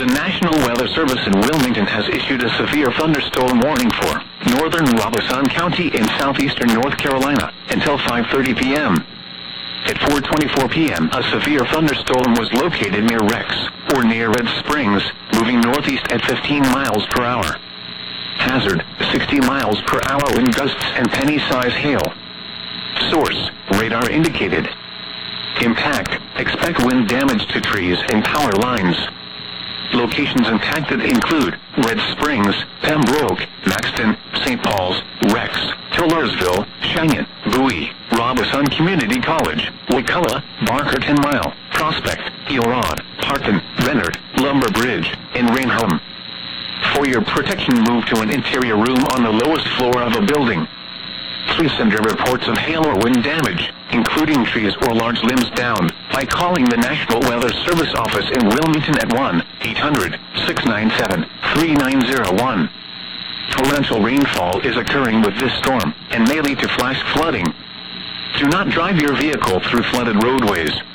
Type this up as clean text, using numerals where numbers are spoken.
The National Weather Service in Wilmington has issued a severe thunderstorm warning for northern Robeson County in southeastern North Carolina until 5:30 p.m. At 4:24 p.m., a severe thunderstorm was located near Rex, or near Red Springs, moving northeast at 15 miles per hour. Hazard, 60 miles per hour wind gusts and penny-size hail. Source, radar indicated. Impact, expect wind damage to trees and power lines. Locations impacted include Red Springs, Pembroke, Maxton, St. Paul's, Rex, Taylorsville, Cheyenne, Bowie, Robeson Community College, Wakulla, Barker 10 Mile, Prospect, Elrod, Parton, Renard, Lumber Bridge, and Rainham. For your protection, move to an interior room on the lowest floor of a building. Please send your reports of hail or wind damage, including trees or large limbs downed, by calling the National Weather Service office in Wilmington at 1-800-697-3901. Torrential rainfall is occurring with this storm and may lead to flash flooding. Do not drive your vehicle through flooded roadways.